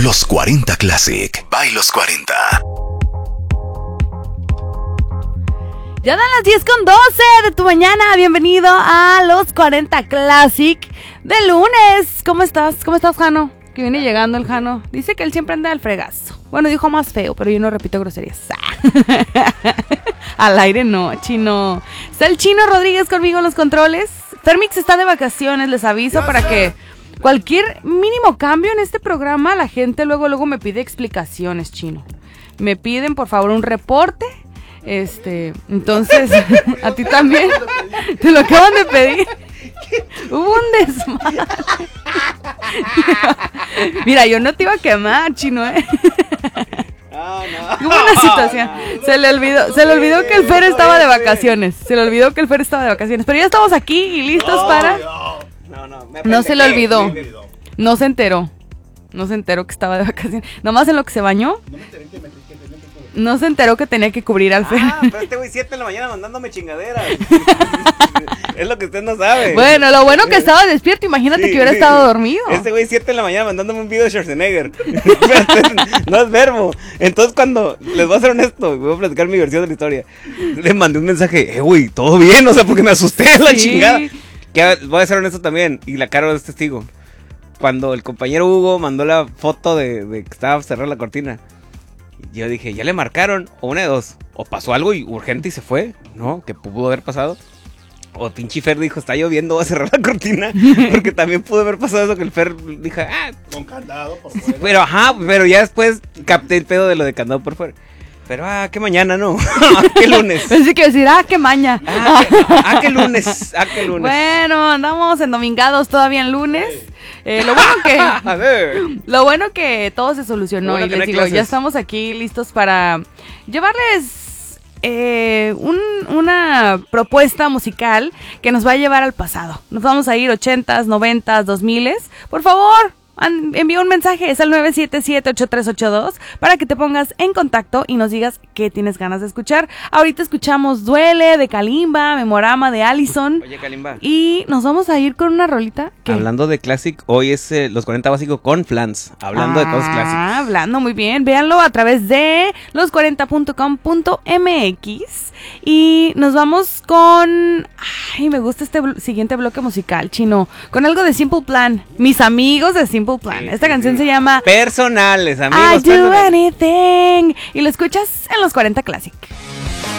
Los 40 Classic. By Los 40. Ya dan las 10:12 de tu mañana. Bienvenido a Los 40 Classic de lunes. ¿Cómo estás? ¿Cómo estás, Jano? Que viene llegando el Jano. Dice que él siempre anda al fregazo. Bueno, dijo más feo, pero yo no repito groserías. Al aire no, Chino. Está el Chino Rodríguez conmigo en los controles. Fermix está de vacaciones, les aviso, para que cualquier mínimo cambio en este programa, la gente luego me pide explicaciones, Chino. Me piden, por favor, un reporte. Entonces, a ti también. Te lo acaban de pedir. Hubo un desmadre. Mira, yo no te iba a quemar, Chino, No. Hubo una situación. Se le olvidó que el Fer estaba de vacaciones. Pero ya estamos aquí y listos para. No se le olvidó. No se enteró que estaba de vacaciones. Nomás en lo que se bañó. No se enteró que tenía que cubrir al Fer. Pero este güey 7 de la mañana mandándome chingaderas. Es lo que usted no sabe. Bueno, lo bueno que estaba despierto. Imagínate que hubiera estado dormido. Este güey 7 de la mañana mandándome un video de Schwarzenegger. No es verbo. Entonces cuando, les voy a ser honesto, voy a platicar mi versión de la historia. Le mandé un mensaje, güey, todo bien, o sea, porque me asusté la chingada. Que voy a ser honesto también, y la Caro es testigo. Cuando el compañero Hugo mandó la foto de que estaba cerrada la cortina, yo dije, ¿ya le marcaron? O una de dos. O pasó algo urgente y se fue, ¿no? Que pudo haber pasado. O pinche Fer dijo, está lloviendo, voy a cerrar la cortina. Porque también pudo haber pasado eso, que el Fer dijo, con candado por fuera. Pero ya después capté el pedo de lo de candado por fuera. Pero, qué mañana, ¿no? ¿Qué lunes? Pensé que decir, qué maña. ¿Qué lunes? ¿Qué lunes? Bueno, andamos endomingados todavía en lunes. Lo bueno que todo se solucionó, bueno, y les digo, ya estamos aquí listos para llevarles una propuesta musical que nos va a llevar al pasado. Nos vamos a ir 80s, 90s, 2000s. Por favor, envía un mensaje, es al 977-8382 para que te pongas en contacto y nos digas qué tienes ganas de escuchar. Ahorita escuchamos Duele de Kalimba, Memorama de Allison. Oye, Kalimba. Y nos vamos a ir con una rolita. ¿Qué? Hablando de Classic, hoy es los 40 básicos con Flans. Hablando de cosas Classic. Hablando muy bien. Véanlo a través de los40.com.mx. Y nos vamos con... me gusta este siguiente bloque musical, Chino. Con algo de Simple Plan. Mis amigos de Simple Plan. Esta canción se llama Personales, amigos. I Do Anything. Y lo escuchas en los 40 Classic.